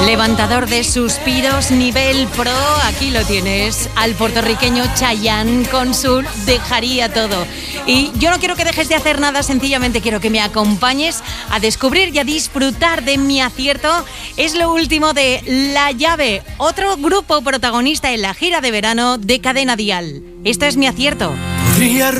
Levantador de suspiros, nivel pro, aquí lo tienes, al puertorriqueño Chayanne con su Dejaría Todo. Y yo no quiero que dejes de hacer nada, sencillamente quiero que me acompañes a descubrir y a disfrutar de mi acierto. Es lo último de La Llave, otro grupo protagonista en la gira de verano de Cadena Dial. Esto es mi acierto. Podría